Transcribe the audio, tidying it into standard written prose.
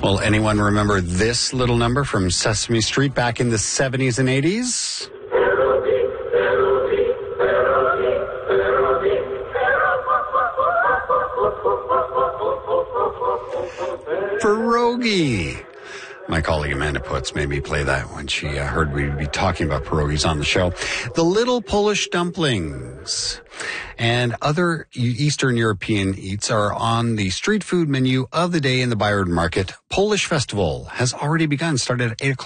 Well, anyone remember this little number from Sesame Street back in the 70s and 80s? Pierogi. My colleague Amanda Putz made me play that when she heard we'd be talking about pierogies on the show. The little Polish dumplings and other Eastern European eats are on the street food menu of the day in the Bayard Market. Polish Festival has already begun, started at 8 o'clock.